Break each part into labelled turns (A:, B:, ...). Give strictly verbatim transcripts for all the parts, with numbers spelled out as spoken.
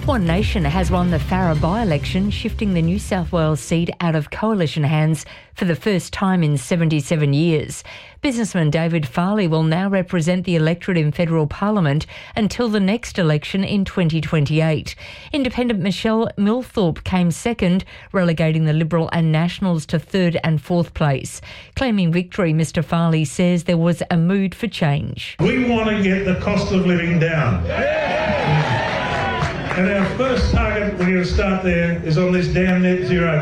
A: One Nation has won the Farrer by-election, shifting the New South Wales seat out of coalition hands for the first time in seventy-seven years. Businessman David Farley will now represent the electorate in federal parliament until the next election in twenty twenty-eight. Independent Michelle Millthorpe came second, relegating the Liberal and Nationals to third and fourth place. Claiming victory, Mr Farley says there was a mood for change.
B: We want to get the cost of living down. And our first target, we're going to start there, is on this damn net zero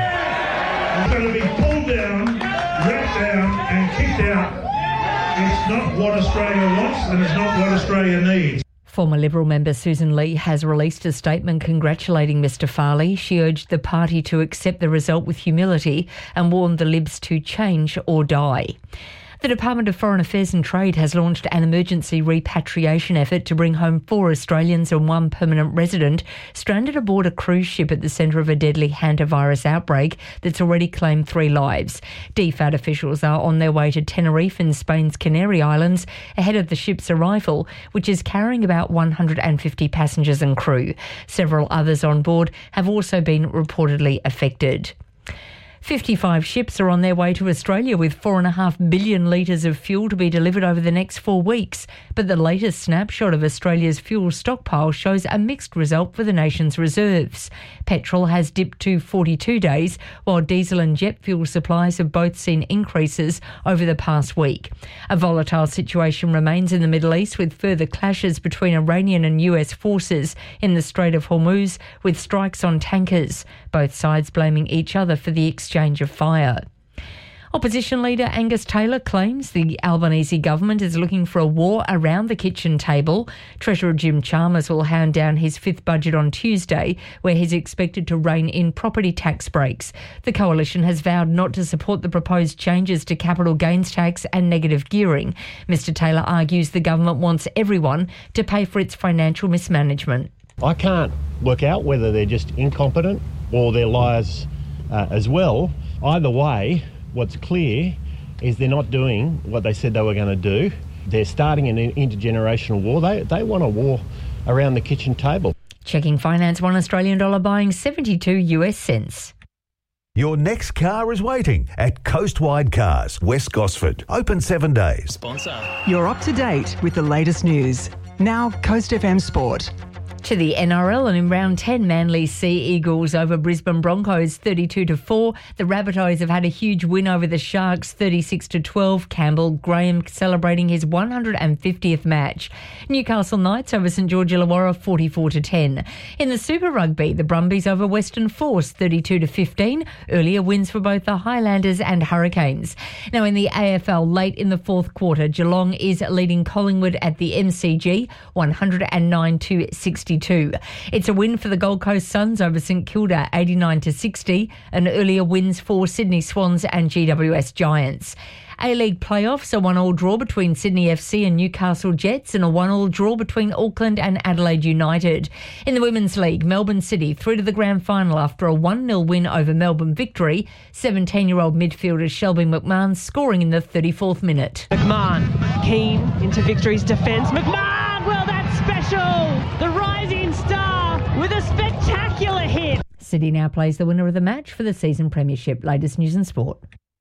B: program. It's going to be pulled down, wrapped down and kicked out. It's not what Australia wants and it's not what Australia needs.
A: Former Liberal member Susan Lee has released a statement congratulating Mr Farley. She urged the party to accept the result with humility and warned the Libs to change or die. The Department of Foreign Affairs and Trade has launched an emergency repatriation effort to bring home four Australians and one permanent resident stranded aboard a cruise ship at the centre of a deadly hantavirus outbreak that's already claimed three lives. D F A D officials are on their way to Tenerife in Spain's Canary Islands ahead of the ship's arrival, which is carrying about one hundred fifty passengers and crew. Several others on board have also been reportedly affected. fifty-five ships are on their way to Australia with four point five billion litres of fuel to be delivered over the next four weeks. But the latest snapshot of Australia's fuel stockpile shows a mixed result for the nation's reserves. Petrol has dipped to forty-two days, while diesel and jet fuel supplies have both seen increases over the past week. A volatile situation remains in the Middle East, with further clashes between Iranian and U S forces in the Strait of Hormuz, with strikes on tankers, both sides blaming each other for the exchange Exchange of fire. Opposition leader Angus Taylor claims the Albanese government is looking for a war around the kitchen table. Treasurer Jim Chalmers will hand down his fifth budget on Tuesday, where he's expected to rein in property tax breaks. The coalition has vowed not to support the proposed changes to capital gains tax and negative gearing. Mr Taylor argues the government wants everyone to pay for its financial mismanagement.
C: I can't work out whether they're just incompetent or they're liars Uh, as well. Either way, what's clear is they're not doing what they said they were going to do. They're starting an intergenerational war. They they want a war around the kitchen table.
A: Checking finance, one Australian dollar buying seventy-two US cents.
D: Your next car is waiting at Coastwide Cars, West Gosford. Open seven days.
E: Sponsor.
F: You're up to date with the latest news. Now Coast F M Sport.
A: To the N R L, and in round ten, Manly Sea Eagles over Brisbane Broncos thirty-two to four. The Rabbitohs have had a huge win over the Sharks thirty-six to twelve. Campbell Graham celebrating his one hundred fiftieth match. Newcastle Knights over St George Illawarra forty-four to ten. In the Super Rugby, the Brumbies over Western Force thirty-two to fifteen. Earlier wins for both the Highlanders and Hurricanes. Now in the A F L, late in the fourth quarter, Geelong is leading Collingwood at the M C G one hundred nine to sixty-two. It's a win for the Gold Coast Suns over St Kilda eighty-nine to sixty, and earlier wins for Sydney Swans and G W S Giants. A-League playoffs, a one-all draw between Sydney F C and Newcastle Jets, and a one-all draw between Auckland and Adelaide United. In the Women's League, Melbourne City through to the grand final after a one nil win over Melbourne Victory. seventeen-year-old midfielder Shelby McMahon scoring in the thirty-fourth minute.
G: McMahon keen into Victory's defence. McMahon, well, that's special! The rising star with a spectacular hit.
A: City now plays the winner of the match for the season premiership. Latest news and sport.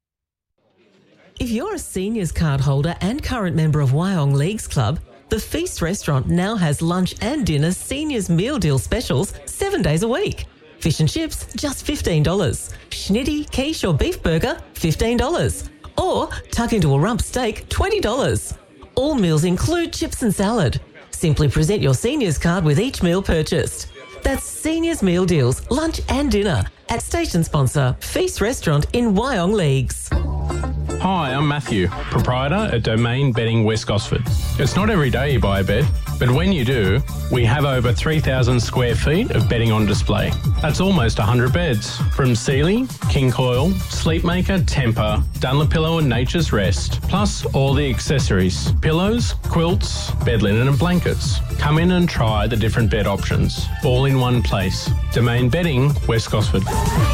H: If you're a seniors card holder and current member of Wyong Leagues Club, the Feast restaurant now has lunch and dinner seniors meal deal specials seven days a week. Fish and chips, just fifteen dollars. Schnitty, quiche or beef burger, fifteen dollars. Or tuck into a rump steak, twenty dollars. All meals include chips and salad. Simply present your seniors card with each meal purchased. That's Seniors Meal Deals, lunch and dinner at station sponsor Feast Restaurant in Wyong Leagues.
E: Hi, I'm Matthew, proprietor at Domain Bedding West Gosford. It's not every day you buy a bed, but when you do, we have over three thousand square feet of bedding on display. That's almost one hundred beds, from Sealy, King Coil, Sleepmaker, Temper, Dunlopillow and Nature's Rest, plus all the accessories, pillows, quilts, bed linen and blankets. Come in and try the different bed options, all in one place. Domain Bedding, West Gosford.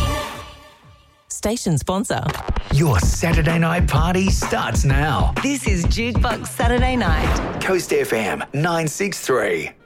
H: Station sponsor.
I: Your Saturday night party starts now.
J: This is Jukebox Saturday Night.
I: Coast F M nine six three.